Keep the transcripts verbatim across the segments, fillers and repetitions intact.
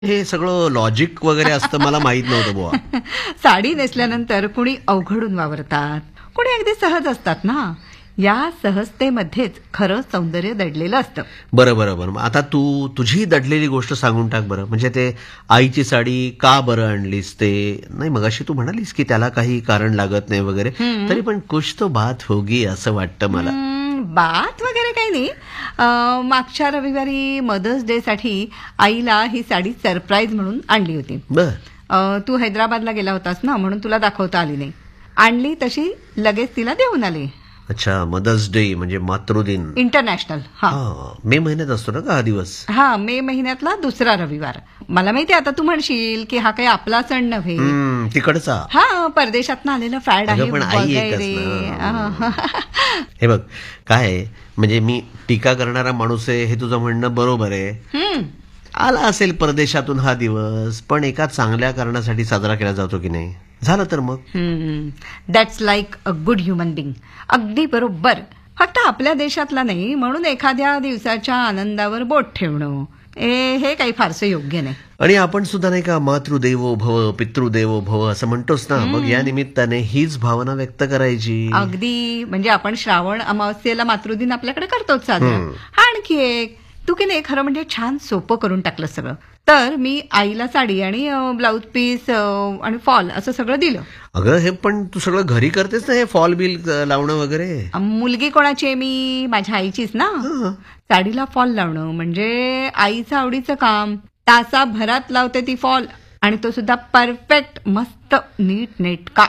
हे सगळं लॉजिक वगैरे असतं मला माहित नव्हतं बुवा. साडी नेसल्यानंतर कुणी अवघडून वावरतात, कुणी अगदी सहज असतात ना. या सहजतेमध्येच खरं सौंदर्य दडलेलं असतं. बरं बरं बरं आता तू तुझी दडलेली गोष्ट सांगून टाक बरं. म्हणजे ते आईची साडी का बरं आणलीस ते नाही. मगाशी तू म्हणालीस की त्याला काही कारण लागत नाही वगैरे, तरी पण कुछ तो बात होगी असं वाटतं मला. हम्म, बात वगैरे काही नाही. अं, मागच्या रविवारी मदर्स डे साठी आईला ही साडी सरप्राईज म्हणून आणली होती. बर अं, तू हैदराबादला गेला होतास ना, म्हणून तुला दाखवता आली नाही. आणली तशी लगेच तिला देऊन आली. अच्छा, मदर्स डे म्हणजे मातृदिन इंटरनॅशनल. हा हा, मे महिन्यात असतो ना का हा दिवस? हा मे महिन्यातला दुसरा रविवार. मला माहिती आता तू म्हणशील की हा काही आपला सण नव्हे. हम्म, तिकडचा. हा परदेशात आलेलं फॅड आहे अगं, पण आई एकच वगैरे. ना. हे बघ काय आहे, म्हणजे मी टीका करणारा माणूस आहे हे तुझं म्हणणं बरोबर आहे. हम्म, आला असेल परदेशातून हा दिवस, पण एका चांगल्या कारणासाठी साजरा केला जातो की नाही. झालं तर मग that's like a good human being. अगदी बरोबर. फक्त आपल्या देशातला नाही म्हणून एखाद्या दिवसाच्या आनंदावर बोट ठेवणं ए, हे काही फारसं योग्य नाही. आणि आपण सुद्धा नाही का मातृदेवो भव पितृदेवो भव असं म्हणतोस ना. मग या निमित्ताने हीच भावना व्यक्त करायची. अगदी. म्हणजे आपण श्रावण अमावस्येला मातृदिन आपल्याकडे करतोच साजरा. आणखी एक तू की नाही खरं म्हणजे छान सोपं करून टाकलं सगळं. तर मी आईला साडी आणि ब्लाऊज पीस आणि फॉल असं सगळं दिलं. अगं हे पण तू सगळं घरी करतेस ना, हे फॉल बिल लावणं वगैरे. मुलगी कोणाची आहे मी? माझ्या आईचीच ना. साडीला फॉल लावणं म्हणजे आईचं आवडीचं काम. तासाभरात लावते ती फॉल, आणि तो सुद्धा परफेक्ट मस्त नीट नेटका.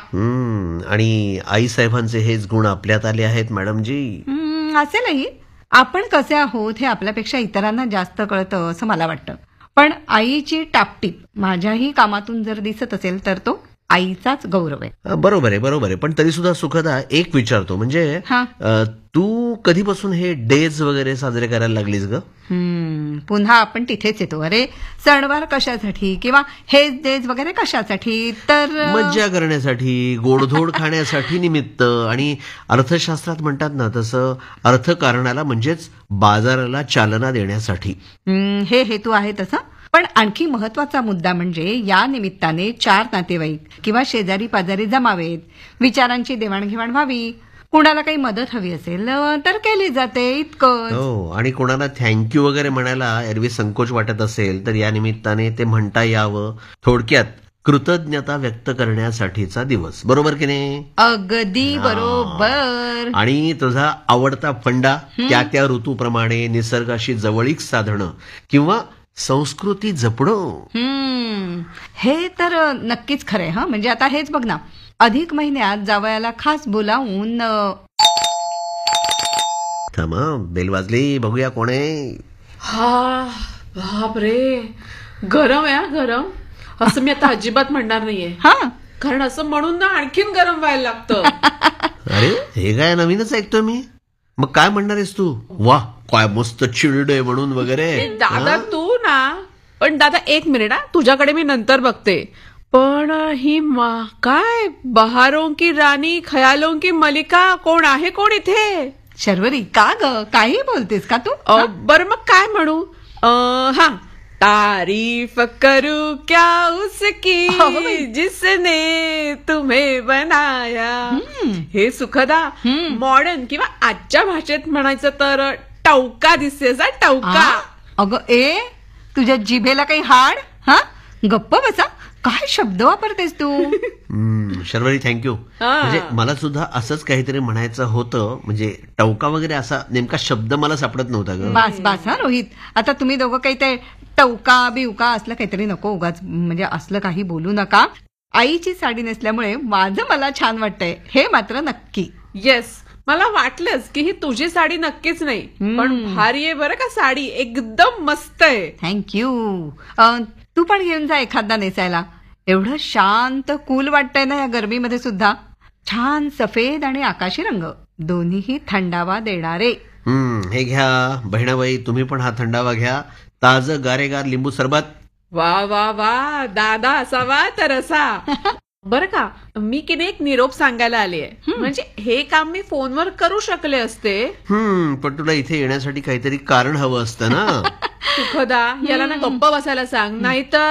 आणि आई साहेबांचे हेच गुण आपल्यात आले आहेत मॅडमजी. असेलही. आपण कसे आहोत हे आपल्यापेक्षा इतरांना जास्त कळतं असं मला वाटतं. पण आईची टापटीप माझ्याही कामातून जर दिसत असेल तर तो आईचाच गौरव आहे. बरोबर आहे बरोबर आहे. पण तरी सुद्धा सुखदा एक विचारतो, म्हणजे अ, तू कधीपासून हे डेज वगैरे साजरे करायला लागलीस ग? हम्म, पुन्हा आपण तिथेच येतो. अरे सणवार कशासाठी किंवा हेच डेज वगैरे कशासाठी? तर मज्जा करण्यासाठी, गोडधोड खाण्यासाठी निमित्त. आणि अर्थशास्त्रात म्हणतात ना तसं अर्थकारणाला म्हणजेच बाजाराला चालना देण्यासाठी. हम्म, हे हेतू आहे तसं. पण आणखी महत्वाचा मुद्दा म्हणजे या निमित्ताने चार नातेवाईक किंवा शेजारी पाजारी जमावेत, विचारांची देवाणघेवाण व्हावी, कुणाला काही मदत हवी असेल तर केली जाते, इतकं. हो, आणि कोणाला थँक्यू वगैरे म्हणायला एरवी संकोच वाटत असेल तर या निमित्ताने ते म्हणता यावं. थोडक्यात कृतज्ञता व्यक्त करण्यासाठीचा दिवस. बरोबर की नाही? अगदी बरोबर. आणि तुझा आवडता फंडा त्या त्या ऋतूप्रमाणे निसर्गाशी जवळीक साधणं किंवा संस्कृती जपणं. हम्म, हे तर नक्कीच खरंय. हा म्हणजे आता हेच बघ ना, अधिक महिन्यात जावयाला खास बोलावून. थांबा, बेल वाजली, बघूया कोण आहे. हा बाप रे, गरम आहे हा, गरम. असं मी आता अजिबात म्हणणार नाहीये. हा, कारण असं म्हणून ना आणखीन गरम व्हायला लागतं. अरे हे काय नवीनच ऐकतोय मी. मग काय म्हणणार आहेस तू? वा काय मस्त चिल्ड आहे म्हणून वगैरे. दादा तू ना, पण दादा एक मिनिट हा, तुझ्याकडे मी नंतर बघते. पण ही मा काय बहारों की राणी खयालों की मलिका कोण आहे कोण इथे? शर्वरी का ग, काही बोलतेस का तू? बरं मग काय म्हणू? हा, तारीफ करू क्या उसकी जिसने तुम्हें बनाया. हे सुखदा मॉडर्न किंवा आजच्या भाषेत म्हणायचं तर टवका दिसतेस. टवका. अगं ए, तुझ्या जिभेला काही हाड? हा, गप्प बसा. काय शब्द वापरतेस तू? शर्वरी थँक्यू. म्हणजे मला सुद्धा असंच काहीतरी म्हणायचं होतं. म्हणजे टवका वगैरे असा नेमका शब्द मला सापडत नव्हता ग. बास बास हा रोहित, आता तुम्ही दोघं काही ते टवका बिवका असलं काहीतरी नको उगाच, म्हणजे असलं काही बोलू नका. आईची साडी नेसल्यामुळे माझं मला छान वाटतंय हे मात्र नक्की. येस, मला वाटलंच की ही तुझी साडी नक्कीच नाही, पण भारी आहे बरं का साडी, एकदम मस्त आहे. थँक्यू. तू पण घेऊन जा एखादा नेसायला. एवढं शांत कूल वाटतंय ना या गरमीमध्ये सुद्धा. छान सफेद आणि आकाशी रंग दोन्हीही थंडावा देणारे. हम्म, हे घ्या बहिणाबाई, तुम्ही पण हा थंडावा घ्या. ताजं गारेगार लिंबू सरबत. वा वा वा, दादा असावा तर असा. बरं का, मी की नाही एक निरोप सांगायला आली आहे. म्हणजे हे काम मी फोनवर करू शकले असते. हम्म पण तुला इथे येण्यासाठी काहीतरी कारण हवं असतं ना. सुखदा, याला ना गप्प बसायला सांग, नाहीतर